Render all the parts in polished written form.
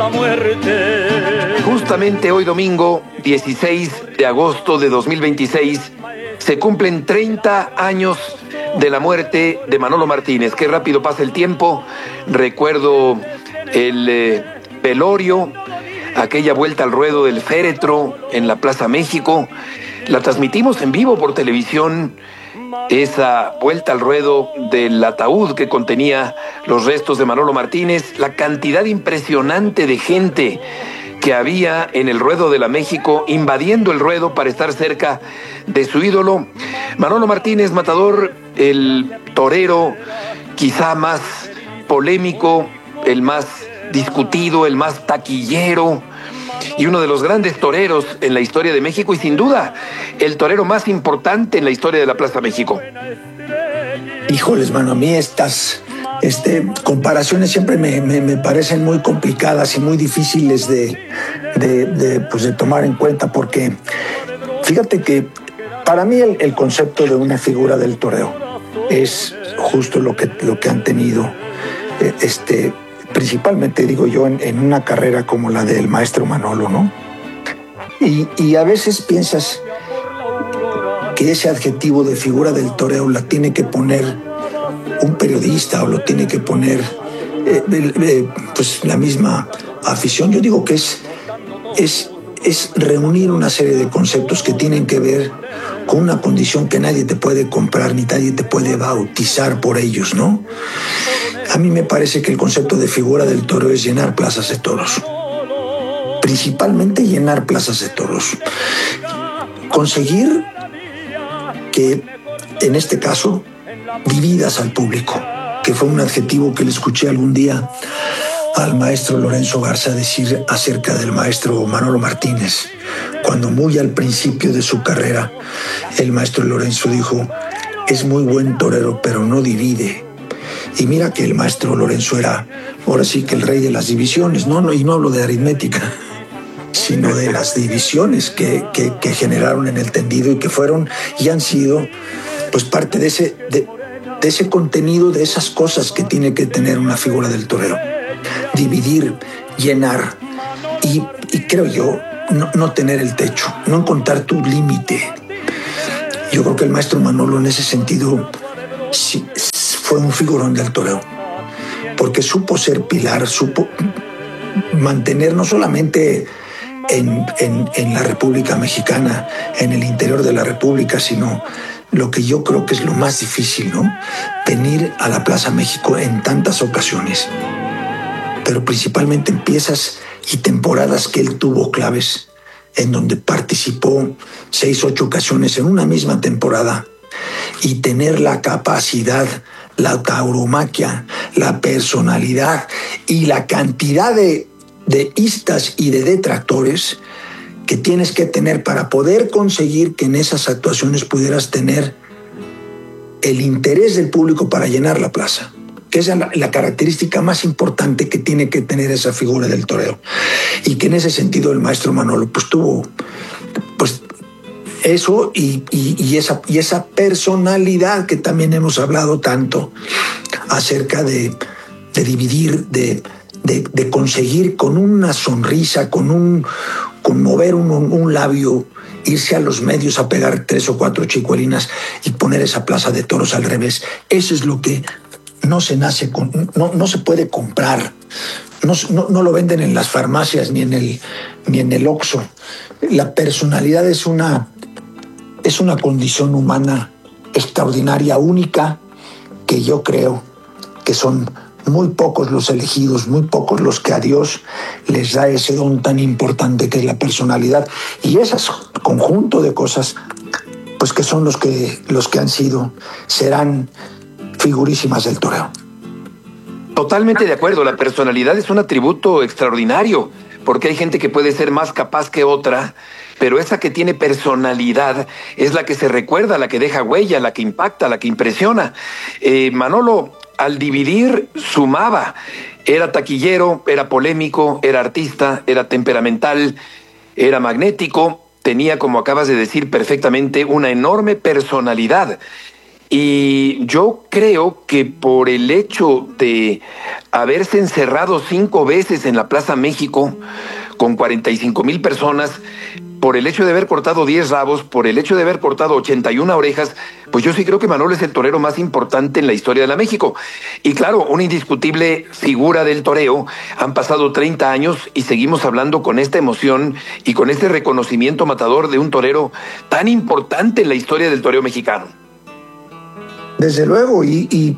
Justamente hoy domingo, 16 de agosto de 2026, se cumplen 30 años de la muerte de Manolo Martínez. Qué rápido pasa el tiempo. Recuerdo el velorio, aquella vuelta al ruedo del féretro en la Plaza México. La transmitimos en vivo por televisión, esa vuelta al ruedo del ataúd que contenía los restos de Manolo Martínez, la cantidad impresionante de gente que había en el ruedo de la México, invadiendo el ruedo para estar cerca de su ídolo. Manolo Martínez, Matador, el torero quizá más polémico, el más discutido, el más taquillero, y uno de los grandes toreros en la historia de México, y sin duda el torero más importante en la historia de la Plaza México. Híjoles, mano, a mí estas comparaciones siempre me parecen muy complicadas y muy difíciles de tomar en cuenta, porque fíjate que para mí el concepto de una figura del toreo es justo lo que han tenido principalmente, digo yo, en una carrera como la del maestro Manolo, ¿no? Y a veces piensas que ese adjetivo de figura del toreo la tiene que poner un periodista o lo tiene que poner pues la misma afición. Yo digo que es reunir una serie de conceptos que tienen que ver con una condición que nadie te puede comprar ni nadie te puede bautizar por ellos, ¿no? A mí me parece que el concepto de figura del toro es llenar plazas de toros. Principalmente llenar plazas de toros. Conseguir que, en este caso, dividas al público, que fue un adjetivo que le escuché algún día al maestro Lorenzo Garza decir acerca del maestro Manolo Martínez, cuando muy al principio de su carrera, el maestro Lorenzo dijo: es muy buen torero, pero no divide. Y mira que el maestro Lorenzo era, ahora sí que el rey de las divisiones, y no hablo de aritmética, sino de las divisiones que generaron en el tendido y que fueron y han sido pues parte de ese contenido, de esas cosas que tiene que tener una figura del torero. Dividir, llenar y creo yo, no tener el techo, no encontrar tu límite. Yo creo que el maestro Manolo en ese sentido sí, fue un figurón del toreo, porque supo ser pilar, supo mantener no solamente en la República Mexicana, en el interior de la República, sino lo que yo creo que es lo más difícil, ¿no? Venir a la Plaza México en tantas ocasiones, pero principalmente en piezas y temporadas que él tuvo claves, en donde participó 6, 8 ocasiones en una misma temporada, y tener la capacidad, la tauromaquia, la personalidad y la cantidad de istas y de detractores que tienes que tener para poder conseguir que en esas actuaciones pudieras tener el interés del público para llenar la plaza, que es la característica más importante que tiene que tener esa figura del toreo. Y que en ese sentido el maestro Manolo pues tuvo pues eso y esa personalidad que también hemos hablado tanto acerca de dividir, de conseguir con una sonrisa, con mover un labio, irse a los medios a pegar 3 o 4 chicuelinas y poner esa plaza de toros al revés. Eso es lo que no se nace con, no se puede comprar. No lo venden en las farmacias ni en el Oxxo. La personalidad es una condición humana extraordinaria, única, que yo creo que son muy pocos los elegidos, muy pocos los que a Dios les da ese don tan importante que es la personalidad. Y ese conjunto de cosas, pues que son los que han sido, serán figurísimas del toreo. Totalmente de acuerdo, la personalidad es un atributo extraordinario, porque hay gente que puede ser más capaz que otra, pero esa que tiene personalidad es la que se recuerda, la que deja huella, la que impacta, la que impresiona. Manolo, al dividir, sumaba. Era taquillero, era polémico, era artista, era temperamental, era magnético, tenía, como acabas de decir perfectamente, una enorme personalidad. Y yo creo que por el hecho de haberse encerrado 5 veces en la Plaza México con 45,000 personas, por el hecho de haber cortado 10 rabos, por el hecho de haber cortado 81 orejas, pues yo sí creo que Manolo es el torero más importante en la historia de la México. Y claro, una indiscutible figura del toreo. Han pasado 30 años y seguimos hablando con esta emoción y con este reconocimiento matador de un torero tan importante en la historia del toreo mexicano. Desde luego, y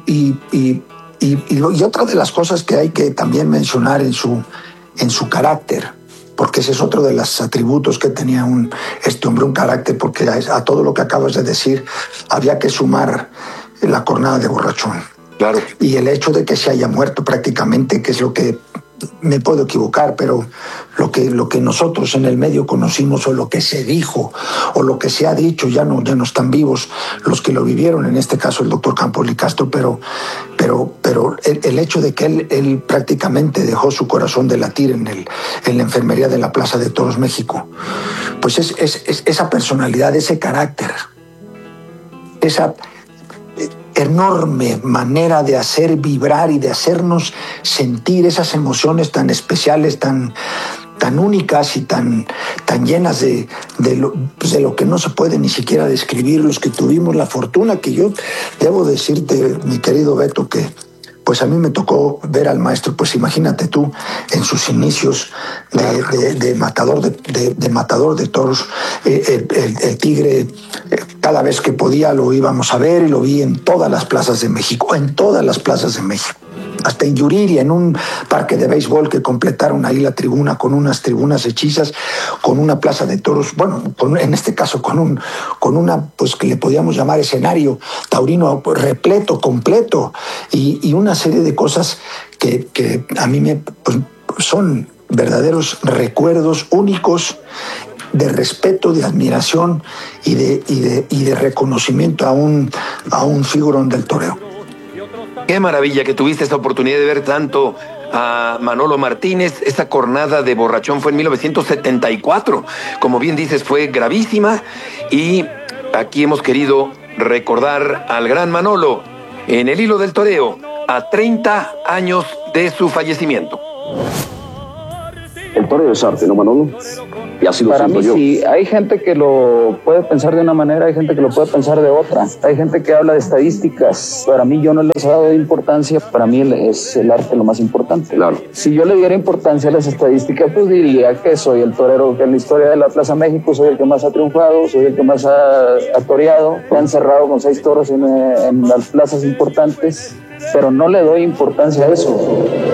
otra de las cosas que hay que también mencionar en su carácter, porque ese es otro de los atributos que tenía este hombre, un carácter, porque a todo lo que acabas de decir había que sumar la cornada de borrachón. Claro. Y el hecho de que se haya muerto prácticamente, que es lo que, me puedo equivocar, pero lo que nosotros en el medio conocimos, o lo que se dijo, o lo que se ha dicho, ya no están vivos los que lo vivieron, en este caso el doctor Campos Licastro, pero el hecho de que él prácticamente dejó su corazón de latir en la enfermería de la Plaza de Toros México, pues es esa personalidad, ese carácter, esa enorme manera de hacer vibrar y de hacernos sentir esas emociones tan especiales, tan únicas y tan llenas de lo que no se puede ni siquiera describir, los que tuvimos la fortuna, que yo debo decirte, mi querido Beto, que pues a mí me tocó ver al maestro, pues imagínate tú, en sus inicios de matador de toros, el Tigre, cada vez que podía lo íbamos a ver, y lo vi en todas las plazas de México, hasta en Yuriria, en un parque de béisbol que completaron ahí la tribuna con unas tribunas hechizas, con una plaza de toros, bueno, en este caso con una, pues que le podíamos llamar escenario taurino repleto, completo, y una serie de cosas que a mí pues, son verdaderos recuerdos únicos de respeto, de admiración y de reconocimiento a un figurón del toreo. Qué maravilla que tuviste esta oportunidad de ver tanto a Manolo Martínez. Esa cornada de borrachón fue en 1974. Como bien dices, fue gravísima, y aquí hemos querido recordar al gran Manolo en el hilo del toreo a 30 años de su fallecimiento. El toreo es arte, ¿no, Manolo? Y así lo Para mí yo. Sí, hay gente que lo puede pensar de una manera, hay gente que lo puede pensar de otra, hay gente que habla de estadísticas. Para mí, yo no les he dado importancia, para mí es el arte lo más importante. Claro. Si yo le diera importancia a las estadísticas, pues diría que soy el torero que en la historia de la Plaza México soy el que más ha triunfado, soy el que más ha toreado, me han cerrado con 6 toros en las plazas importantes, pero no le doy importancia a eso.